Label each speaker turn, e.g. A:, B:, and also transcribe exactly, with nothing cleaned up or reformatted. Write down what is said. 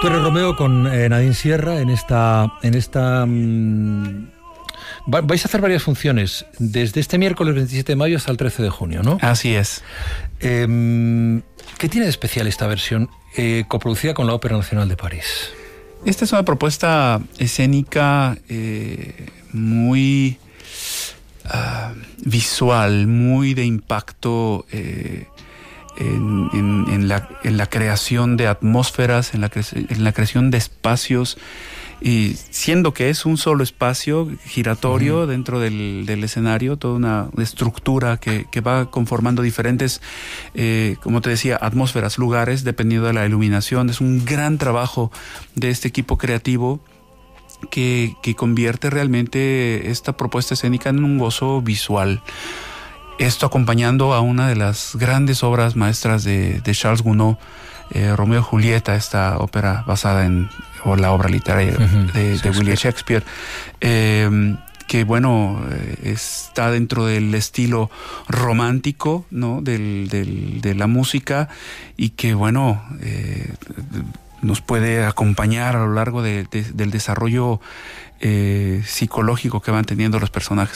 A: Tú eres Romeo con eh, Nadine Sierra en esta... En esta mmm, va, vais a hacer varias funciones desde este miércoles veintisiete de mayo hasta el trece de junio, ¿no?
B: Así es.
A: Eh, ¿Qué tiene de especial esta versión eh, coproducida con la Ópera Nacional de París?
B: Esta es una propuesta escénica eh, muy uh, visual, muy de impacto eh, en, en, en, la, en la creación de atmósferas, en la, cre- en la creación de espacios, y siendo que es un solo espacio giratorio uh-huh. dentro del, del escenario, toda una estructura que, que va conformando diferentes, eh, como te decía, atmósferas, lugares, dependiendo de la iluminación. Es un gran trabajo de este equipo creativo que, que convierte realmente esta propuesta escénica en un gozo visual. Esto acompañando a una de las grandes obras maestras de, de Charles Gounod, eh, Romeo y Julieta, esta ópera basada en o la obra literaria uh-huh. de, de William Shakespeare, eh, que bueno, eh, está dentro del estilo romántico, ¿no? del, del, de la música, y que bueno, eh, nos puede acompañar a lo largo de, de, del desarrollo eh, psicológico que van teniendo los personajes.